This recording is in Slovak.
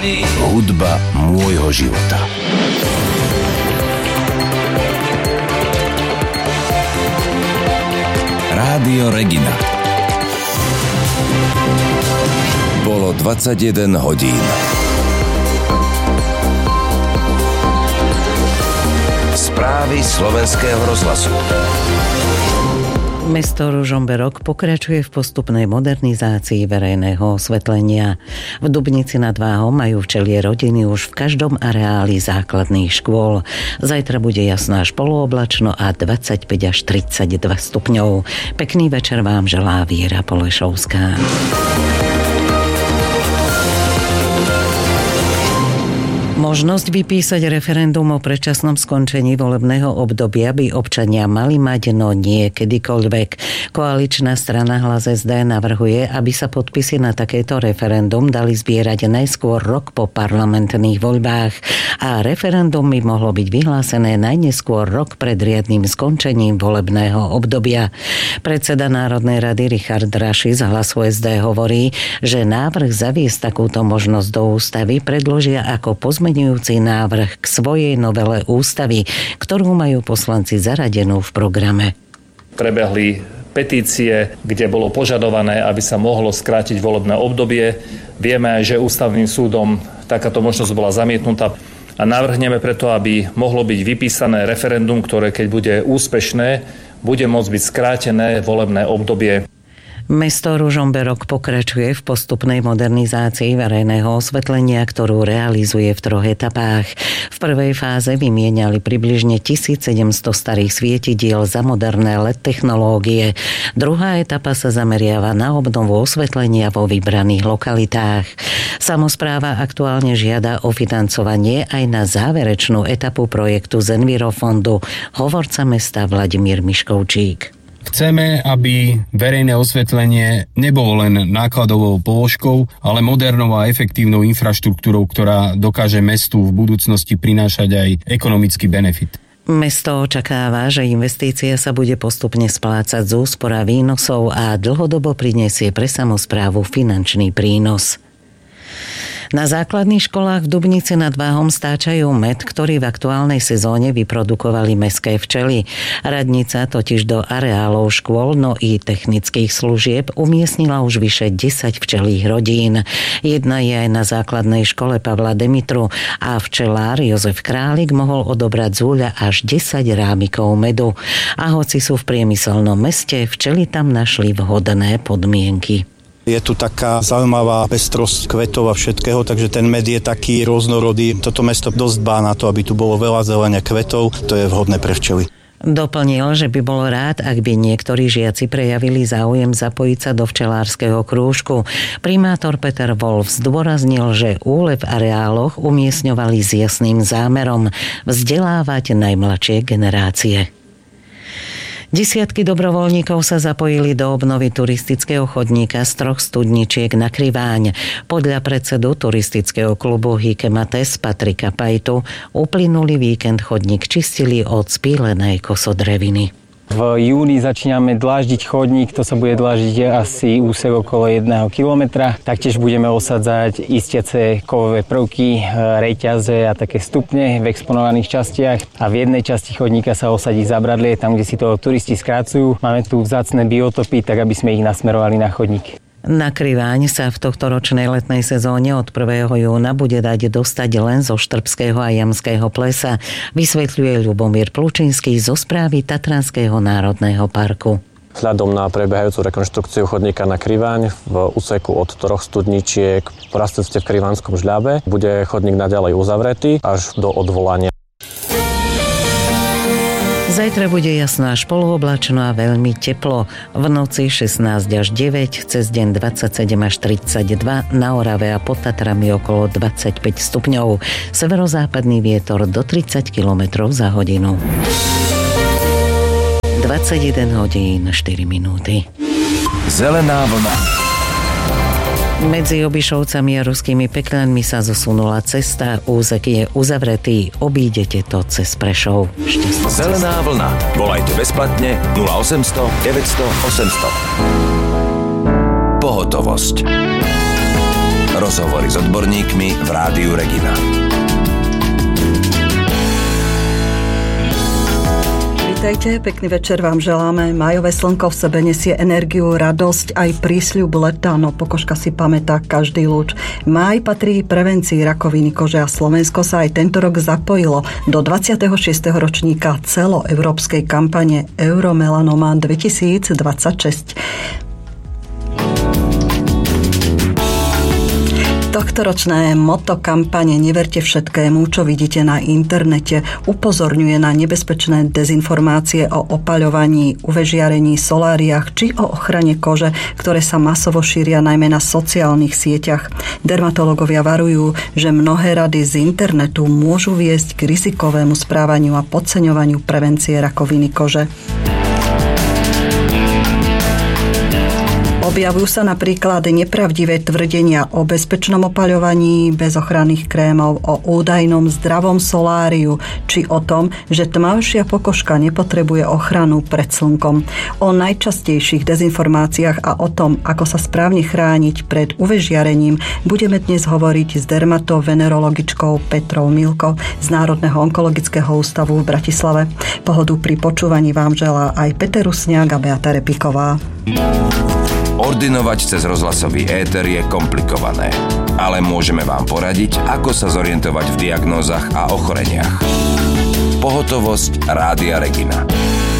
Hudba môjho života. Rádio Regina. Bolo 21 hodín. Správy slovenského rozhlasu. Mesto Ružomberok pokračuje v postupnej modernizácii verejného osvetlenia. V Dubnici nad Váhom majú včelie rodiny už v každom areáli základných škôl. Zajtra bude jasná až polooblačno a 25 až 32 stupňov. Pekný večer vám želá Viera Polešovská. Možnosť vypísať referendum o predčasnom skončení volebného obdobia by občania mali mať, no nie kedykoľvek. Koaličná strana Hlas SD navrhuje, aby sa podpisy na takéto referendum dali zbierať najskôr rok po parlamentných voľbách a referendum by mohlo byť vyhlásené najneskôr rok pred riadnym skončením volebného obdobia. Predseda Národnej rady Richard Raši z Hlasu SD hovorí, že návrh zaviesť takúto možnosť do ústavy predložia ako pozmeňujúci návrh k svojej novele ústavy, ktorú majú poslanci zaradenú v programe. Prebehli petície, kde bolo požadované, aby sa mohlo skrátiť volebné obdobie. Vieme aj, že ústavným súdom takáto možnosť bola zamietnutá a navrhneme preto, aby mohlo byť vypísané referendum, ktoré keď bude úspešné, bude môcť byť skrátené volebné obdobie. Mesto Ružomberok pokračuje v postupnej modernizácii verejného osvetlenia, ktorú realizuje v 3 etapách. V prvej fáze vymieniali približne 1700 starých svietidiel za moderné LED technológie. Druhá etapa sa zameriava na obnovu osvetlenia vo vybraných lokalitách. Samospráva aktuálne žiada o financovanie aj na záverečnú etapu projektu z Envirofondu, hovorca mesta Vladimír Miškovčík. Chceme, aby verejné osvetlenie nebolo len nákladovou položkou, ale modernou a efektívnou infraštruktúrou, ktorá dokáže mestu v budúcnosti prinášať aj ekonomický benefit. Mesto očakáva, že investícia sa bude postupne splácať z úspora výnosov a dlhodobo prinesie pre samosprávu finančný prínos. Na základných školách v Dubnici nad Váhom stáčajú med, ktorý v aktuálnej sezóne vyprodukovali mestské včely. Radnica totiž do areálov škôl, no i technických služieb umiestnila už vyše 10 včelých rodín. Jedna je aj na základnej škole Pavla Demitru a včelár Jozef Králik mohol odobrať z úľa až 10 rámikov medu. A hoci sú v priemyselnom meste, včely tam našli vhodné podmienky. Je tu taká zaujímavá pestrosť kvetov a všetkého, takže ten med je taký rôznorodý. Toto mesto dosť dbá na to, aby tu bolo veľa zelenia kvetov, to je vhodné pre včely. Doplnil, že by bol rád, ak by niektorí žiaci prejavili záujem zapojiť sa do včelárskeho krúžku. Primátor Peter Wolf zdôraznil, že úle v areáloch umiestňovali s jasným zámerom vzdelávať najmladšie generácie. Desiatky dobrovoľníkov sa zapojili do obnovy turistického chodníka z 3 studničiek na Kriváň. Podľa predsedu turistického klubu Hikemates Patrika Pajtu uplynulý víkend chodník čistili od spílenej kosodreviny. V júni začíname dláždiť chodník, to sa bude dláždiť asi úsek okolo 1 kilometra. Taktiež budeme osadzať istiace kovové prvky, reťaze a také stupne v exponovaných častiach. A v jednej časti chodníka sa osadí zabradlie, tam, kde si to turisti skrácujú. Máme tu vzácne biotopy, tak aby sme ich nasmerovali na chodník. Na Kriváň sa v tohtoročnej letnej sezóne od 1. júna bude dať dostať len zo Štrbského a Jamského plesa, vysvetľuje Ľubomír Plučinský zo správy Tatranského národného parku. Vzhľadom na prebiehajúcu rekonštrukciu chodníka na Kriváň v úseku od 3 studničiek po Rastecte v Krivánskom Žľabe bude chodník naďalej uzavretý až do odvolania. Zajtra bude jasno až polooblačno a veľmi teplo. V noci 16 až 9, cez deň 27 až 32, na Orave a pod Tatrami okolo 25 stupňov. Severozápadný vietor do 30 km za hodinu. 21 hodín 4 minúty. Zelená vlna. Medzi Obišovcami a Ruskými Peklenmi sa zosunula cesta, úsek je uzavretý, obídete to cez Prešov. Zelená vlna. Volajte bezplatne 0800 900 800. Pohotovosť. Rozhovory s odborníkmi v Rádiu Regina. Vítajte, pekný večer vám želáme. Májové slnko v sebe nesie energiu, radosť, aj prísľub leta, no pokožka si pamätá každý lúč. Máj patrí prevencii rakoviny kože a Slovensko sa aj tento rok zapojilo do 26. ročníka celoeurópskej kampane Euromelanoma 2026. Tohtoročné motto kampane Neverte všetkému, čo vidíte na internete, upozorňuje na nebezpečné dezinformácie o opaľovaní, UV-žiarení, soláriách či o ochrane kože, ktoré sa masovo šíria najmä na sociálnych sieťach. Dermatológovia varujú, že mnohé rady z internetu môžu viesť k rizikovému správaniu a podceňovaniu prevencie rakoviny kože. Objavujú sa napríklad nepravdivé tvrdenia o bezpečnom opaľovaní, bez ochranných krémov, o údajnom zdravom soláriu, či o tom, že tmavšia pokožka nepotrebuje ochranu pred slnkom. O najčastejších dezinformáciách a o tom, ako sa správne chrániť pred UV-žiarením, budeme dnes hovoriť s dermatovenerologičkou Petrou Milko z Národného onkologického ústavu v Bratislave. Pohodu pri počúvaní vám želá aj Peter Rusňák a Beata Repiková. Ordinovať cez rozhlasový éter je komplikované, ale môžeme vám poradiť, ako sa zorientovať v diagnózach a ochoreniach. Pohotovosť Rádia Regina.